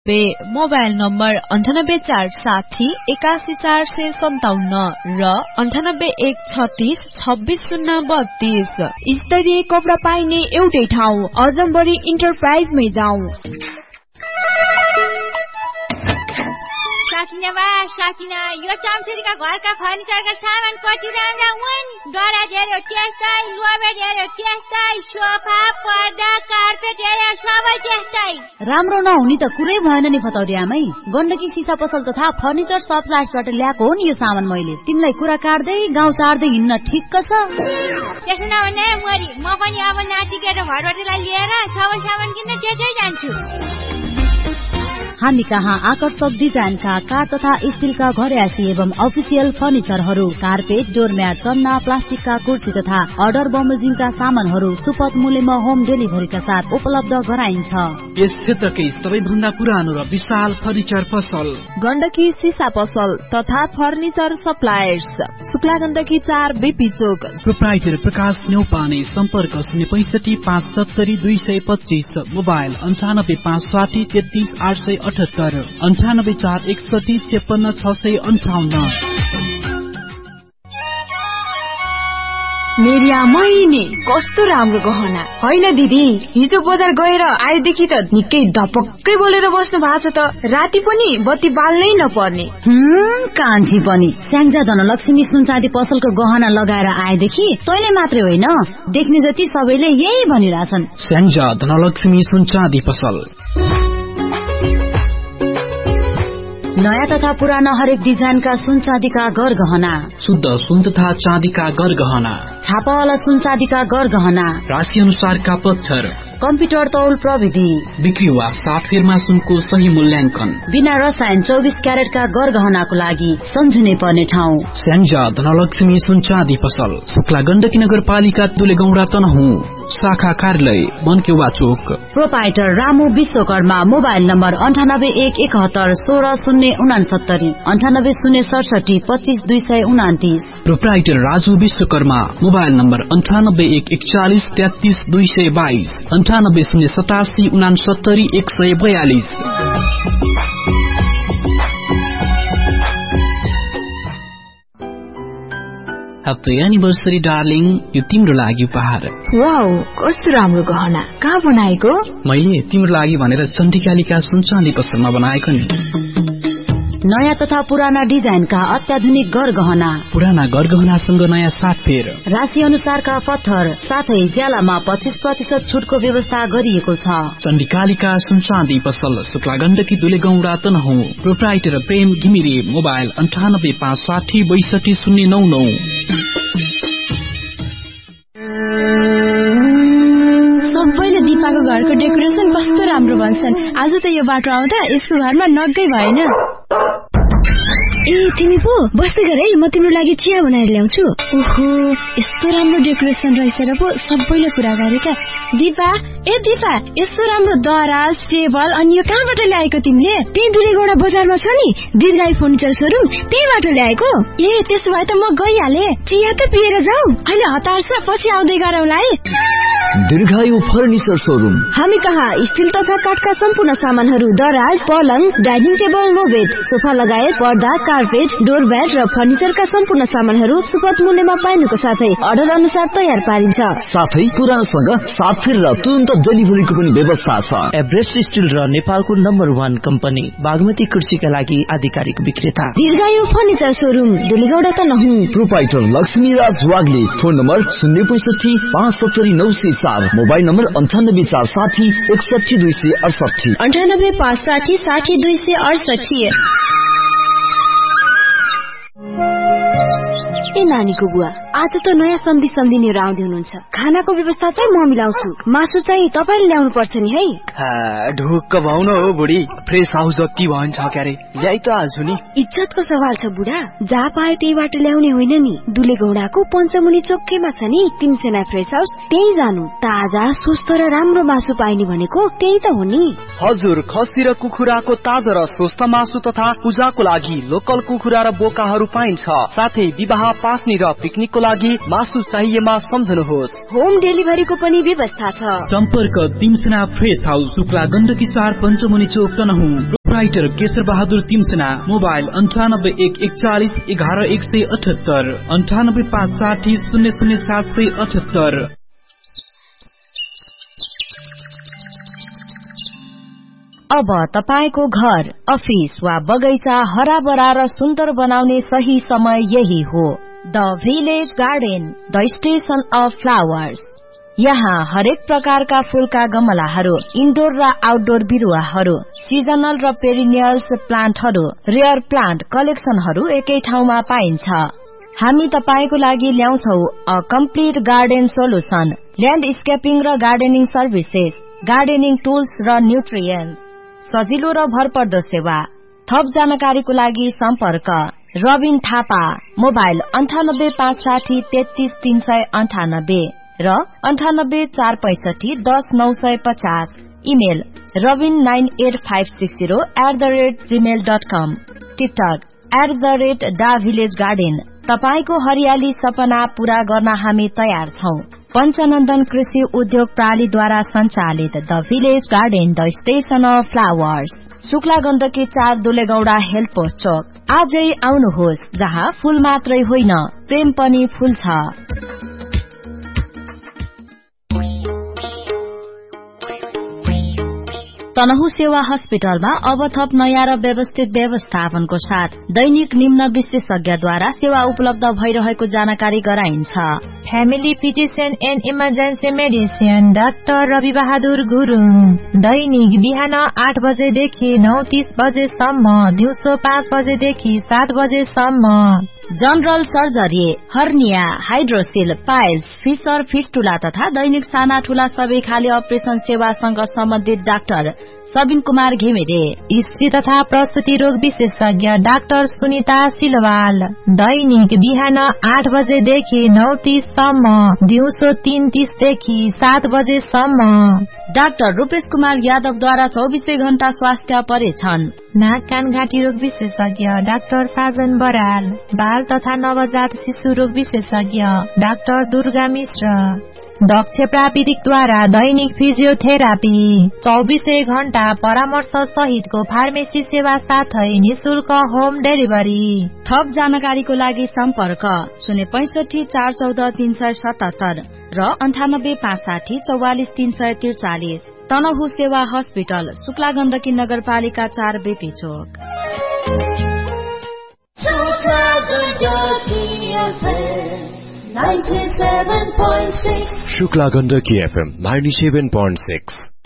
Pay, mobile number 9846 81457 र 9813626032। स्तरीय कपडा पाइने एउटै ठाउँ अजम्बरी इन्टरप्राइजमै जाऊ। साकिना यो चम्चुरीका घरका फर्निचरका सामान कति राम्रा हुन्। दराज हेर्यो त्यस्तै, लोबेट हेर्यो त्यस्तै, सोफा, पर्दा, कार्पेट हेर्यो सबै त्यस्तै। राम्रो नहुने त कुरै भएन नि फतौरी आमै। गण्डकी सिसा पसल तथा फर्निचर सप्लायर्सबाट ल्याएको हो नि यो सामान मैले। तिमीलाई कुरा काट्दै गाउँ सार्दै हिँड्न ठिक्क छ। त्यसो नभने मरी म पनि अब नाति केटा घरबाटलाई लिएर सबै सामान किन्न त्यतै जान्छु। हामी कहाँ आकर्षक डिजाइनका काठ तथा स्टीलका घरयासी एवं अफिसियल फर्निचरहरू, कार्पेट, डोरम्याट, चन्ना, प्लास्टिकका कुर्सी तथा अर्डर बमोजिङका सामानहरू सुपथ मूल्यमा होम डेलिभरीका साथ उपलब्ध गराइन्छ। यस क्षेत्रकै सबैभन्दा पुरानो र विशाल फर्निचर पसल गण्डकी सिसा पसल तथा furniture suppliers, Shukla Gandaki 4 BP चोक। प्रोप्राइटर प्रकाश न्यौपाने, सम्पर्क 065 570 225, मोबाइल 95 560 33 878, 98 4 61 56 658। मेरिया महिने कस्तो राम्रो गहना होइन दिदी। हिजो बजार गएर आएदेखि त निकै धपक्कै बोलेर बस्नु भएको छ त। राति पनि बत्ती बाल्नै नपर्ने। कान्छी पनि स्याङ्जा धनलक्ष्मी सुनचाँदी पसलको गहना लगाएर आएदेखि तैले मात्रै होइन देख्ने जति सबैले यही भनिरहेछन्। स्याङ्जा धनलक्ष्मी सुनचाँदी पसल। नयाँ तथा पुराना हरेक डिजाइनका सुन चाँदीका गरगहना, शुद्ध सुन तथा चाँदीका गरगहना, छापावाला सुन चाँदीका गरगहना, राशि अनुसारका पत्थर, कम्प्युटर तौल प्रविधि, बिक्री वा साटफेरमा सुनको सही मूल्याङ्कन, बिना रसायन 24 क्यारेटका गरगहनाको लागि सम्झिनै पर्ने ठाउँ स्याङ्जा धनलक्ष्मी सुन चाँदी पसल, शुक्ला गण्डकी नगरपालिका तुलेगौडा तनहुँ, शाखा कार्यालय मनकेवा चोक। Proprietor Ramu Vishwakarma, mobile number 98 171 16 69 98 067 25 229। Proprietor Raju Vishwakarma, mobile number 98 141 33 222, 98 087 69 142। Happy anniversary darling, यो तिम्रो लागि उपहार। वाउ, कस्तो राम्रो गहना। कहाँ बनाएको? मैले तिम्रो लागि भनेर चण्डीकालीका सुनचाँदी पसलमा बनाएको नि। नयाँ तथा पुराना डिजाइनका अत्याधुनिक गरगहना, पुराना गरगहनासँग नयाँ साटफेर, राशि अनुसारका पत्थर, साथै ज्यालामा 25% छुटको व्यवस्था गरिएको छ। चण्डीकालीका सुनचाँदी पसल, शुक्ला गण्डकी दुलेगौडा तनहुँ। प्रोप्राइटर प्रेम घिमिरे, मोबाइल 98 560 62 099। सबैले दिपाको घरको डेकोरेसन कस्तो राम्रो भन्छन्। आज त यो बाटो आउँदा यसको घरमा नगै भएन। ए तिमी पो बस्दै गर है, म तिम्रो लागि चिया बनाएर ल्याउँछु। ओहो, यस्तो राम्रो डेकोरेसन रहेछ र पो सबैले कुरा गरेका। दिपा, ए दिपा, यस्तो राम्रो दराज, टेबल अनि यो कहाँबाट ल्याएको तिमीले? त्यही दुलेगौडा बजारमा छ नि दीर्घायु फर्निचर सोरुम, त्यहीबाट ल्याएको। ए त्यसो भए त म गइहाले। चिया त पिएर जाऊ। अहिले हतार छ, पछि आउँदै गरौँला है। दीर्घायु फर्निचर सोरुम। हामी कहाँ स्टिल तथा काठका सम्पूर्ण सामानहरू, दराज, पलङ, डाइनिङ टेबल, लोबेट, सोफा लगायत पर्दा, कार्पेट, डोरब्याट र फर्निचरका सम्पूर्ण सामानहरू सुपथ मूल्यमा पाइनुको साथै अर्डर अनुसार तयार पारिन्छ। साथै पुरानोसँग साटफेर र तुरन्त डेलिभरीको पनि व्यवस्था छ। एभरेस्ट स्टिल र नेपालको नम्बर 1 कम्पनी बागमती कृषिका लागि आधिकारिक विक्रेता दीर्घायु furniture showroom, दुलेगौडा Tanahun. Proprietor Laxmiraj Wagle, phone number 065 570 904, mobile number 98 460 61 268, 98 560 60 268। ए नानीको बुवा, आज त नयाँ सम्झिनेहरू आउँदै हुनुहुन्छ। खानाको व्यवस्था चाहिँ म मिलाउँछु, मासु चाहिँ तपाईँले ल्याउनु पर्छ नि है। ढुक्क भाउ न हो बुढी, फ्रेस हाउस जति भन्छ क्यारे ल्याइ त हाल्छु नि। इज्जतको सवाल छ बुढा, जहाँ पायो त्यहीबाट ल्याउने होइन नि। दुलेगौडाको पञ्चमुनि चोकैमा छ नि 3 सेना फ्रेस हाउस, त्यही जानु। ताजा स्वस्थ र राम्रो मासु पाइने भनेको त्यही त हो नि। हजुर, खसी र कुखुराको ताजा र स्वस्थ मासु तथा पूजाको लागि लोकल कुखुरा र बोकाहरू पाइन्छ। साथै विवाह, पास्नी र पिकनिकको लागि मासु चाहिएमा सम्झनुहोस्। होम डेलिभरीको पनि व्यवस्था छ। सम्पर्क 3 सेना फ्रेस हाउस, शुक्ला गण्डकी 4 पञ्चमुनि चोक तनहुँ। प्रोप्राइटर केशर बहादुर तिमसेना मोबाइल 9814411178 9856000778। अब तपाईको घर, अफिस वा बगैँचा हराभरा र सुन्दर बनाउने सही समय यही हो। The village garden, the station of flowers. यहाँ हरेक प्रकारका फूलका गमलाहरू, इन्डोर र आउटडोर बिरुवाहरू, सिजनल र पेरिनियल्स प्लान्टहरू, रेयर प्लान्ट कलेक्सनहरू एकै ठाउँमा पाइन्छ। हामी तपाईको लागि ल्याउँछौ अ कम्प्लिट गार्डन सोलुसन, ल्यान्डस्केपिङ र गार्डनिङ सर्भिसेस, गार्डनिङ टुल्स र न्युट्रिएन्ट्स, सजिलो र भरपर्दो सेवा। थप जानकारीको लागि सम्पर्क रबिन थापा, मोबाइल 9856033398 र 9846510950, इमेल robin98560@gmail.com, टिकटक @davillagegarden। तपाईको हरियाली सपना पूरा गर्न हामी तयार छौं। पञ्चनन्दन कृषि उद्योग प्रणालीद्वारा सञ्चालित the village garden, the station of flowers, Shukla Gandaki 4 दुलेगौडा health post चोक। आजै आउनुहोस्, जहाँ फूल मात्रै होइन प्रेम पनि फूल छ। तनहु सेवा हस्पिटलमा अब थप नयाँ र व्यवस्थित व्यवस्थापनको साथ दैनिक निम्न विशेषज्ञद्वारा सेवा उपलब्ध भइरहेको जानकारी गराइन्छ। Family physician and emergency medicine doctor Rabi Bahadur Gurung, दैनिक बिहान 8 बजेदेखि 9:30 बजेसम्म, दिउँसो 5 बजेदेखि 7 बजेसम्म। General surgery, hernia, hydroxyl, piles, fissure, fistula तथा दैनिक साना ठूला सबै खाले अपरेसन सेवासँग सम्बन्धित डाक्टर सबिन कुमार घिमिरे। स्त्री तथा प्रसुति रोग विशेषज्ञ डाक्टर सुनिता सिलवाल, दैनिक बिहान 8 बजेदेखि 9:30 सम्म, दिउँसो 3:30 देखि 7 बजेसम्म। डाक्टर रूपेश कुमार यादवद्वारा 24 घण्टा स्वास्थ्य परीक्षण। नाक कान घाँटी रोग विशेषज्ञ डाक्टर साजन बराल, बाल तथा नवजात शिशु रोग विशेषज्ञ डाक्टर दुर्गा मिश्र। दक्ष प्राविधिकद्वारा दैनिक फिजियोथेरापी, 24 घण्टा परामर्श सहितको फार्मेसी सेवा साथै निशुल्क होम डेलिभरी। थप जानकारीको लागि सम्पर्क 065 414 377 र 98 560 44 343। तनहु सेवा हस्पिटल, शुक्ला गण्डकी नगरपालिका 4 बेपी चोक। शुक्ला गण्डकी FM 97.6।